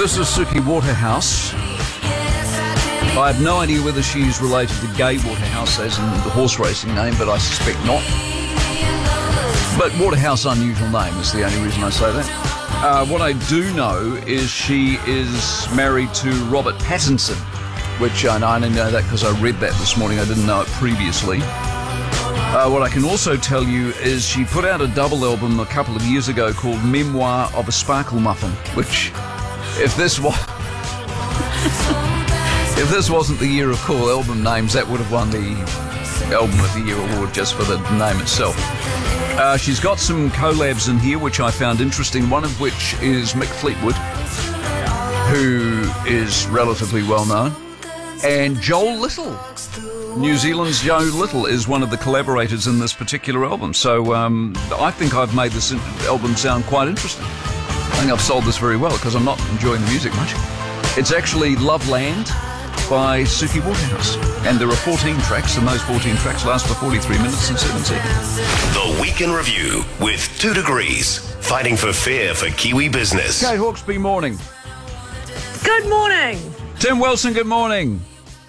This is Suki Waterhouse. I have no idea whether she's related to Gay Waterhouse, as in the horse racing name, but I suspect not. But Waterhouse, unusual name, is the only reason I say that. What I do know is she is married to Robert Pattinson, which I only know that because I read that this morning. I didn't know it previously. What I can also tell you is she put out a double album a couple of years ago called Memoir of a Sparkle Muffin, which, if this wasn't the year of cool album names, that would have won the Album of the Year award just for the name itself. She's got some collabs in here which I found interesting, one of which is Mick Fleetwood, who is relatively well known, and Joel Little. New Zealand's Joe Little is one of the collaborators in this particular album. So I think I've made this album sound quite interesting. I think I've sold this very well because I'm not enjoying the music much. It's actually Love Land by Suki Waterhouse. And there are 14 tracks, and those 14 tracks last for 43 minutes and 7 seconds. The Week in Review with 2 Degrees, fighting for fair for Kiwi business. Kate Hawkesby, morning. Good morning. Tim Wilson, good morning.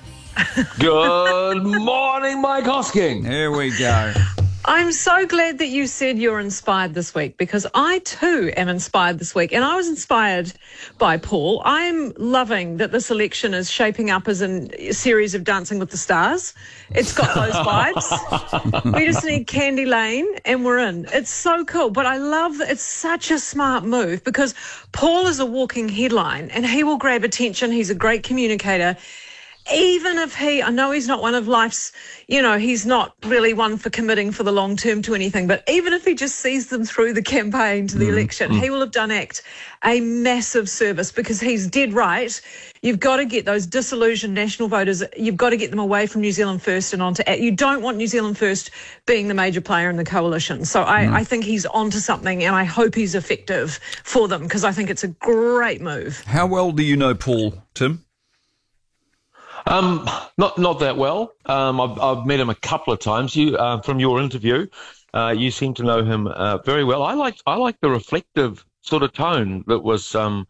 Good morning, Mike Hosking. Here we go. I'm so glad that you said you're inspired this week, because I too am inspired this week, and I was inspired by Paul. I'm loving that this election is shaping up as a series of Dancing with the Stars. It's got those vibes. We just need Candy Lane and we're in. It's so cool, but I love that it's such a smart move, because Paul is a walking headline and he will grab attention. He's a great communicator. Even if I know he's not one of life's, he's not really one for committing for the long term to anything, but even if he just sees them through the campaign to the election, he will have done ACT a massive service, because he's dead right. You've got to get those disillusioned national voters, you've got to get them away from New Zealand First and onto ACT. You don't want New Zealand First being the major player in the coalition. So I think he's onto something, and I hope he's effective for them, because I think it's a great move. How well do you know Paul, Tim? Not that well. I've met him a couple of times. From your interview, you seem to know him very well. I like the reflective sort of tone that was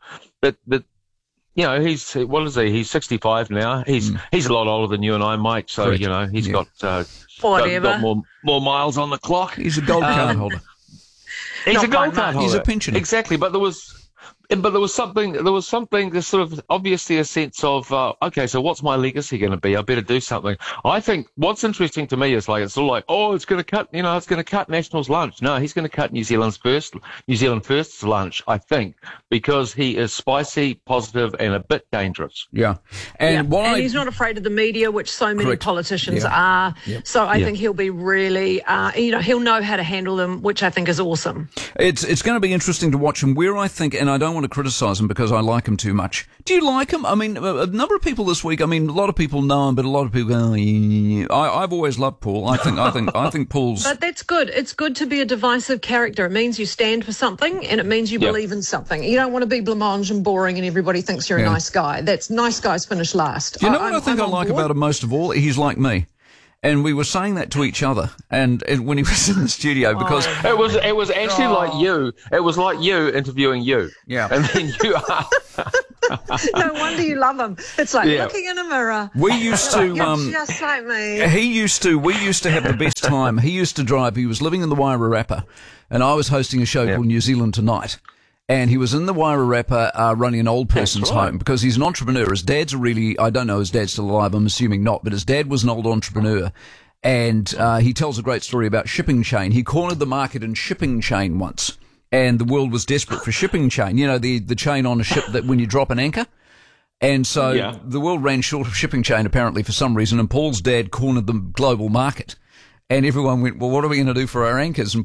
he's what is he? He's 65 now. He's a lot older than you and I, Mike. So Correct. He's got more miles on the clock. He's a gold card holder. He's a gold card holder. He's a pensioner. Exactly, but there was something that's sort of obviously a sense of, okay, so what's my legacy going to be? I better do something. I think what's interesting to me is it's all like, it's going to cut National's lunch. No, he's going to cut New Zealand First's lunch, I think, because he is spicy, positive, and a bit dangerous. Yeah. And he's not afraid of the media, which so many politicians are. Yep. So I think he'll be really, he'll know how to handle them, which I think is awesome. It's going to be interesting to watch him, where I think, and I don't want to criticise him because I like him too much. Do you like him? I mean, a number of people this week, a lot of people know him, but a lot of people go, I've always loved Paul. I think Paul's... But that's good. It's good to be a divisive character. It means you stand for something, and it means you believe in something. You don't want to be blancmange and boring and everybody thinks you're a nice guy. That's nice guys finish last. Do you know what I think I like about him most of all? He's like me. And we were saying that to each other, and when he was in the studio, because it was actually like you. It was like you interviewing you. Yeah, and then you are. No wonder you love him. It's like looking in a mirror. We used to. You're just like me. We used to have the best time. He used to drive. He was living in the Wairarapa, and I was hosting a show called New Zealand Tonight. And he was in the Wairarapa running an old person's home, because he's an entrepreneur. His dad's I don't know his dad's still alive, I'm assuming not, but his dad was an old entrepreneur. And he tells a great story about shipping chain. He cornered the market in shipping chain once, and the world was desperate for shipping chain. The chain on a ship that when you drop an anchor. And so the world ran short of shipping chain, apparently, for some reason, and Paul's dad cornered the global market. And everyone went, well, what are we going to do for our anchors? And